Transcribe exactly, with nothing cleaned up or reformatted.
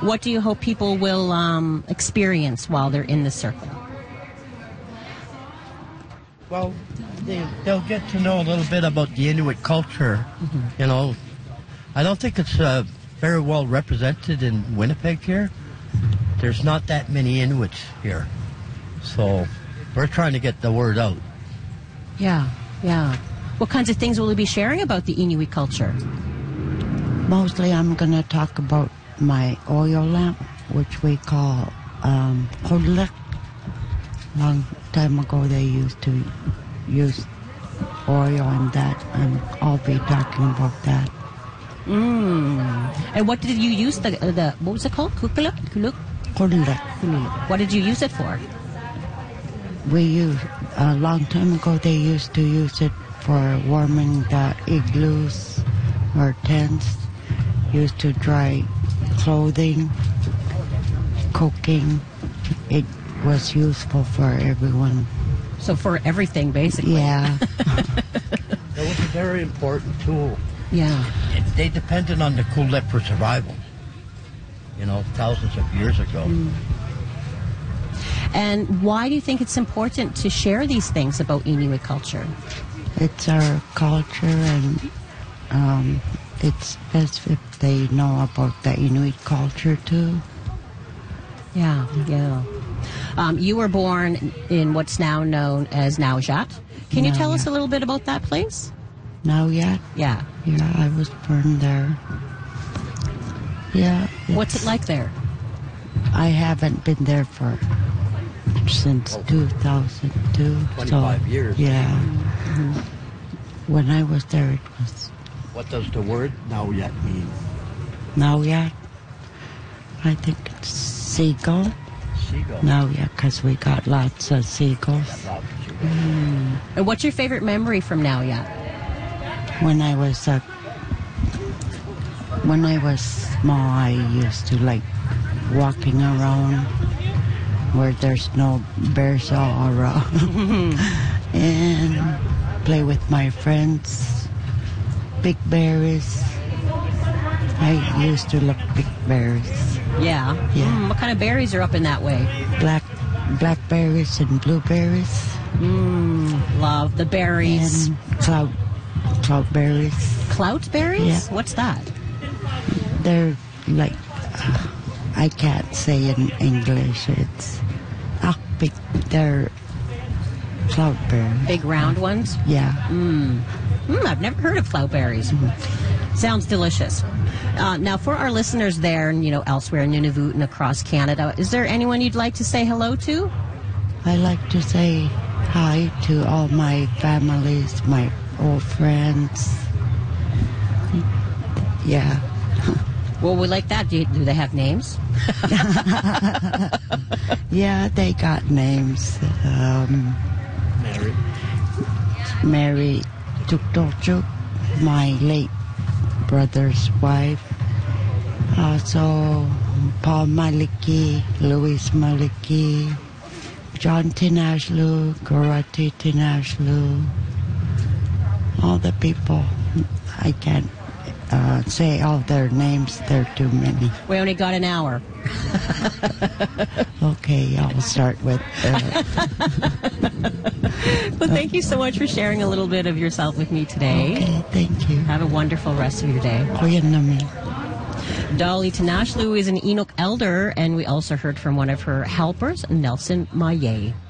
What do you hope people will um, experience while they're in the circle? Well, they, they'll get to know a little bit about the Inuit culture. Mm-hmm. You know, I don't think it's uh, very well represented in Winnipeg here. There's not that many Inuits here. So we're trying to get the word out. Yeah, yeah. What kinds of things will you be sharing about the Inuit culture? Mostly I'm going to talk about my oil lamp, which we call um, hodlik. Long time ago they used to use oil and that, and I'll be talking about that. Mm. And what did you use the, the what was it called? Kukuluk? Kuluk? Hodlik. What did you use it for? We used, a long time ago they used to use it for warming the igloos or tents, used to dry clothing, cooking. It was useful for everyone. So for everything, basically. Yeah. It was a very important tool. Yeah. It, they depended on the Kulep for survival, you know, thousands of years ago. Mm. And why do you think it's important to share these things about Inuit culture? It's our culture, and um, it's best if they know about the Inuit culture too. Yeah, yeah. Um, you were born in what's now known as Naujaat. Can you tell us a little bit about that place? Naujaat? Yeah. Yeah, I was born there. Yeah. What's it like there? I haven't been there for since two thousand two. twenty-five so, years. Yeah. Mm-hmm. When I was there, it was... What does the word Naujaat mean? Naujaat? I think it's seagull. Seagull. Naujaat, because we got lots of seagulls. Mm. And what's your favorite memory from Naujaat? When I was uh, when I was small, I used to like walking around where there's no bears all around and play with my friends. Big berries. I used to look big berries. Yeah. Yeah. Mm, what kind of berries are up in that way? Black blackberries and blueberries. Mm, love the berries. And cloud cloudberries. Cloudberries? Yeah. What's that? They're like, uh, I can't say in English. It's ah, big. They're cloudberries. Big round ones? Yeah. Mm. Mm, I've never heard of cloudberries. Mm-hmm. Sounds delicious. Uh, now, for our listeners there and, you know, elsewhere in Nunavut and across Canada, is there anyone you'd like to say hello to? I like to say hi to all my families, my old friends. Yeah. Well, we like that. Do, you, do they have names? Yeah, they got names. Um, Mary. Mary Tuktorchuk, my late brother's wife. Also, Paul Maliki, Louis Maliki, John Tinashlu, Gorati Tinashlu. All the people. I can't uh, say all their names. There are too many. We only got an hour. Okay, I'll start with that. Well, thank you so much for sharing a little bit of yourself with me today. Okay, thank you. Have a wonderful rest of your day. Kuya namin. Dolly Tinashlu is an Inuk elder, and we also heard from one of her helpers, Nelson Maye.